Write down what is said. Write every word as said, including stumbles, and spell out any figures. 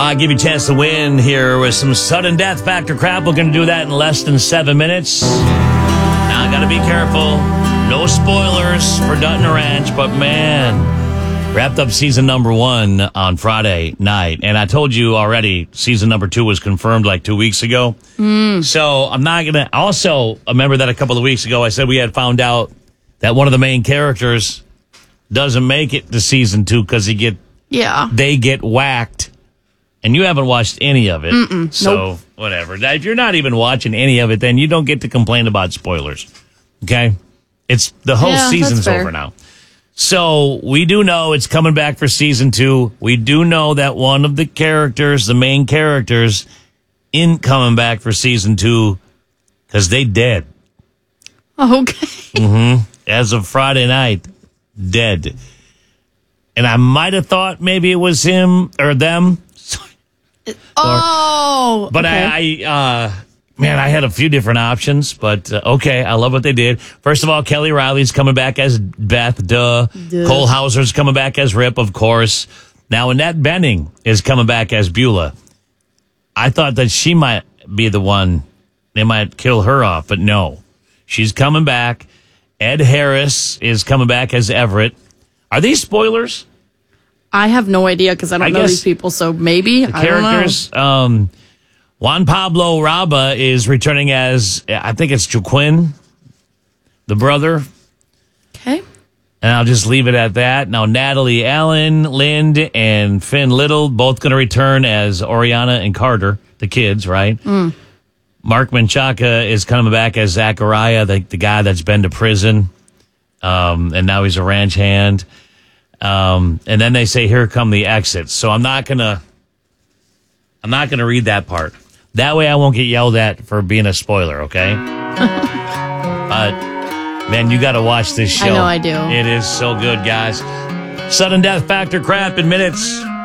I'll give you a chance to win here with some sudden death factor crap. We're going to do that in less than seven minutes. Now, I got to be careful. No spoilers for Dutton Ranch, but man, wrapped up season number one on Friday night. And I told you already, season number two was confirmed like two weeks ago. Mm. So I'm not going to... Also, remember that a couple of weeks ago, I said we had found out that one of the main characters doesn't make it to season two because he get Yeah. they get whacked. And you haven't watched any of it. Mm-mm. So, Nope. whatever. Now, if you're not even watching any of it, then you don't get to complain about spoilers. Okay? It's the whole Yeah, season's that's fair. over now. So, we do know it's coming back for season two. We do know that one of the characters, the main characters, isn't coming back for season two because they dead. Okay. Mm-hmm. As of Friday night, dead. And I might have thought maybe it was him or them. Oh. But okay. I, I uh, man, I had a few different options. But uh, okay, I love what they did. First of all, Kelly Riley's coming back as Beth, duh. Duh. Cole Hauser's coming back as Rip, of course. Now, Annette Bening is coming back as Beulah. I thought that she might be the one. They might kill her off, but no. She's coming back. Ed Harris is coming back as Everett. Are these spoilers? I have no idea because I don't I know guess these people, so maybe. The I don't know. characters, um, Juan Pablo Raba is returning as, I think it's Joaquin, the brother. Okay. And I'll just leave it at that. Now, Natalie Allen, Lind, and Finn Little, both going to return as Oriana and Carter, the kids, right? Mm. Mark Menchaca is coming back as Zachariah, the, the guy that's been to prison. Um, and now he's a ranch hand. Um, and then they say, here come the exits. So I'm not going to, I'm not going to read that part. That way I won't get yelled at for being a spoiler, okay? But, man, you got to watch this show. I know I do. It is so good, guys. Sudden death factor crap in minutes.